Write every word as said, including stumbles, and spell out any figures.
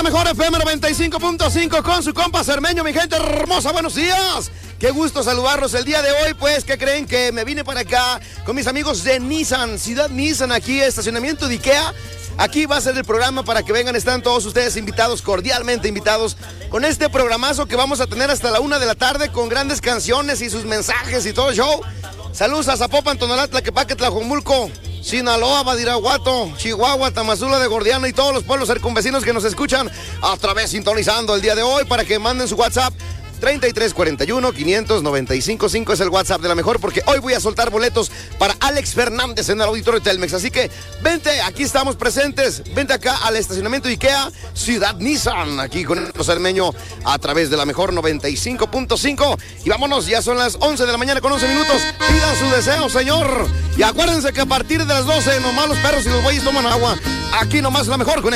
mejor F M noventa y cinco punto cinco con su compa Cermeño, mi gente hermosa, buenos días. Qué gusto saludarlos el día de hoy, pues, ¿qué creen? Que me vine para acá con mis amigos de Nissan, Ciudad Nissan, aquí, estacionamiento de IKEA. Aquí va a ser el programa para que vengan, están todos ustedes invitados, cordialmente invitados, con este programazo que vamos a tener hasta la una de la tarde, con grandes canciones y sus mensajes y todo el show. Saludos a Zapopan, Tonalá, Tlaquepaque, Tlajomulco, Sinaloa, Badiraguato, Chihuahua, Tamazula de Gordiano y todos los pueblos circunvecinos que nos escuchan a través sintonizando el día de hoy para que manden su WhatsApp. treinta y tres cuarenta y uno, quinientos noventa y cinco cinco es el WhatsApp de la mejor, porque hoy voy a soltar boletos para Alex Fernández en el auditorio Telmex. Así que vente, aquí estamos presentes. Vente acá al estacionamiento de IKEA, Ciudad Nissan, aquí con el Cermeño a través de la mejor noventa y cinco punto cinco. Y vámonos, ya son las once de la mañana con once minutos. Pidan su deseo, señor. Y acuérdense que a partir de las doce, nomás los perros y los bueyes toman agua. Aquí nomás la mejor conexión.